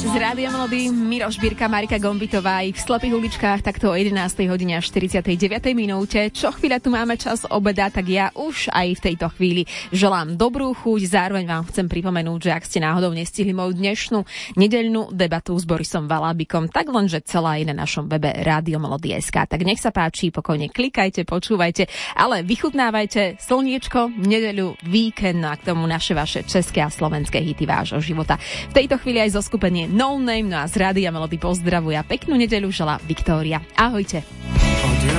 z Rádia Melody, Miroš Birka, Marika Gombitová aj v Slepých uličkách takto o 11. hodine až 49. minúte. Čo chvíľa tu máme čas obeda, tak ja už aj v tejto chvíli želám dobrú chuť. Zároveň vám chcem pripomenúť, že ak ste náhodou nestihli moju dnešnú nedeľnú debatu s Borisom Valábikom, tak lenže celá je na našom webe Radiomelody.sk. Tak nech sa páči, pokojne klikajte, počúvajte, ale vychutnávajte slniečko, nedeľu, víkend, no a k tomu naše vaše české a slovenské hity vášho života. V tejto chvíli aj zo skupenie No Name, no a z Rádia Melody pozdravuje a peknú nedeľu želá Viktória. Ahojte.